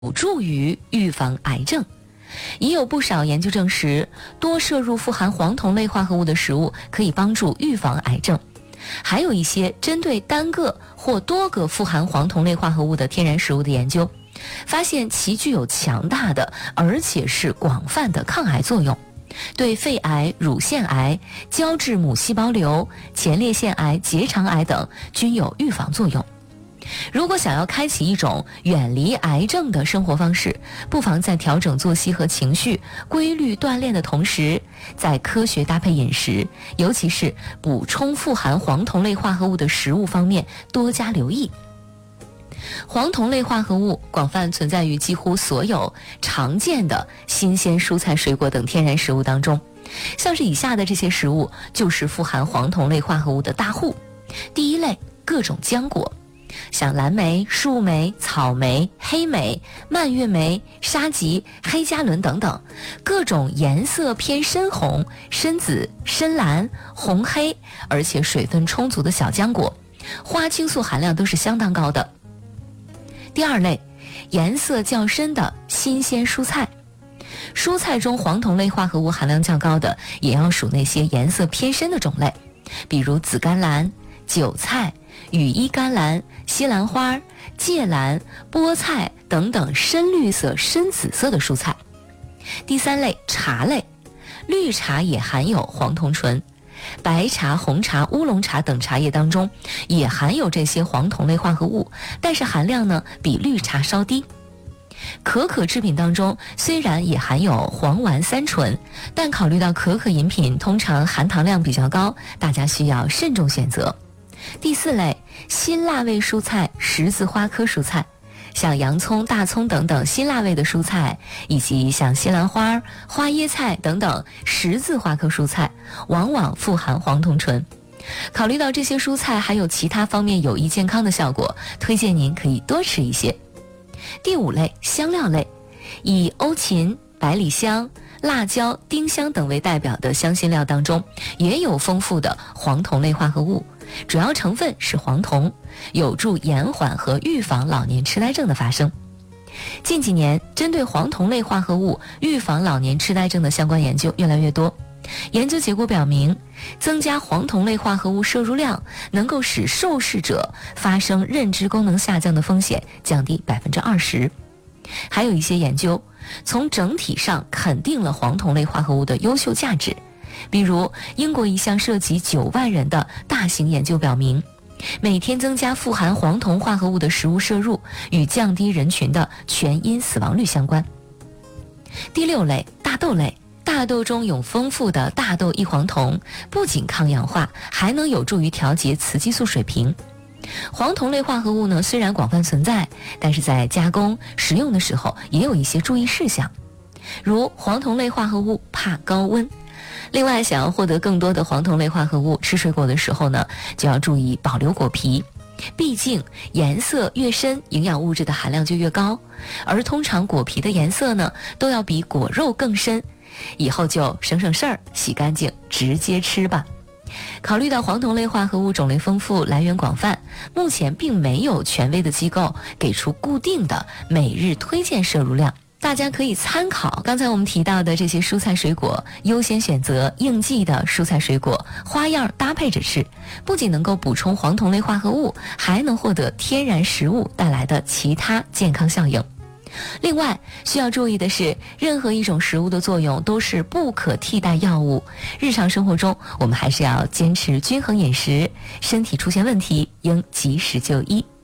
助于预防癌症。已有不少研究证实，多摄入富含黄酮类化合物的食物可以帮助预防癌症。还有一些针对单个或多个富含黄酮类化合物的天然食物的研究，发现其具有强大的而且是广泛的抗癌作用，对肺癌、乳腺癌、胶质母细胞瘤、前列腺癌、结肠癌等均有预防作用。如果想要开启一种远离癌症的生活方式，不妨在调整作息和情绪、规律锻炼的同时，在科学搭配饮食，尤其是补充富含黄酮类化合物的食物方面多加留意。黄酮类化合物广泛存在于几乎所有常见的新鲜蔬菜水果等天然食物当中，像是以下的这些食物就是富含黄酮类化合物的大户。第一类，各种浆果，像蓝莓、树莓、草莓、黑莓、蔓越莓、沙棘、黑加仑等等，各种颜色偏深红、深紫、深蓝、红黑，而且水分充足的小浆果，花青素含量都是相当高的。第二类，颜色较深的新鲜蔬菜。蔬菜中黄酮类化合物含量较高的，也要数那些颜色偏深的种类，比如紫甘蓝、韭菜、羽衣甘蓝、西兰花、芥蓝、菠菜等等深绿色、深紫色的蔬菜。第三类，茶类，绿茶也含有黄酮醇，白茶、红茶、乌龙茶等茶叶当中也含有这些黄酮类化合物，但是含量呢比绿茶稍低。可可制品当中虽然也含有黄烷三醇，但考虑到可可饮品通常含糖量比较高，大家需要慎重选择。第四类，辛辣味蔬菜，十字花科蔬菜，像洋葱、大葱等等辛辣味的蔬菜，以及像西兰花、花椰菜等等十字花科蔬菜，往往富含黄酮醇。考虑到这些蔬菜还有其他方面有益健康的效果，推荐您可以多吃一些。第五类，香料类，以欧芹、百里香、辣椒、丁香等为代表的香辛料当中也有丰富的黄酮类化合物，主要成分是黄酮，有助延缓和预防老年痴呆症的发生。近几年，针对黄酮类化合物预防老年痴呆症的相关研究越来越多。研究结果表明，增加黄酮类化合物摄入量能够使受试者发生认知功能下降的风险降低 20%。还有一些研究从整体上肯定了黄酮类化合物的优秀价值，比如英国一项涉及9万人的大型研究表明，每天增加富含黄酮化合物的食物摄入与降低人群的全因死亡率相关。第六类，大豆类，大豆中有丰富的大豆异黄酮，不仅抗氧化，还能有助于调节雌激素水平。黄酮类化合物呢，虽然广泛存在，但是在加工食用的时候也有一些注意事项，如黄酮类化合物怕高温。另外，想要获得更多的黄酮类化合物，吃水果的时候呢，就要注意保留果皮，毕竟颜色越深，营养物质的含量就越高，而通常果皮的颜色呢，都要比果肉更深。以后就省事儿，洗干净直接吃吧。考虑到黄酮类化合物种类丰富，来源广泛，目前并没有权威的机构给出固定的每日推荐摄入量，大家可以参考刚才我们提到的这些蔬菜水果，优先选择应季的蔬菜水果，花样搭配着吃，不仅能够补充黄酮类化合物，还能获得天然食物带来的其他健康效应。另外需要注意的是，任何一种食物的作用都是不可替代药物，日常生活中我们还是要坚持均衡饮食，身体出现问题应及时就医。